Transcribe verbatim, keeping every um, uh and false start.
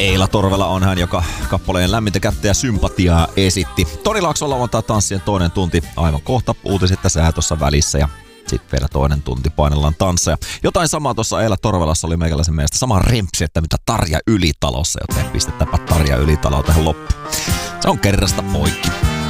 Eila Torvela on hän, joka kappaleen lämmintä kättä ja sympatiaa esitti. Toni Laakson lauantai tanssien toinen tunti. Aivan kohta uutiset sää tuossa välissä ja sitten vielä toinen tunti painellaan tansseja. Jotain samaa tuossa Eila Torvelassa oli meikäläisen mielestä. Sama rempsi, että mitä Tarja Ylitalossa, joten pistetäänpä Tarja Ylitaloa tähän loppuun. Se on kerrasta poikki.